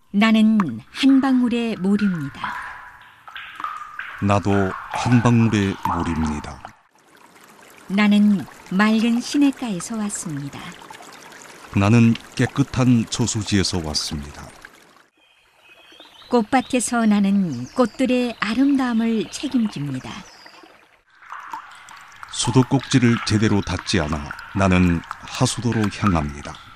나는 한 방울의 물입니다. 나도 한 방울의 물입니다. 나는 맑은 시냇가에서 왔습니다. 나는 깨끗한 저수지에서 왔습니다. 꽃밭에서 나는 꽃들의 아름다움을 책임집니다. 수도꼭지를 제대로 닫지 않아 나는 하수도로 향합니다.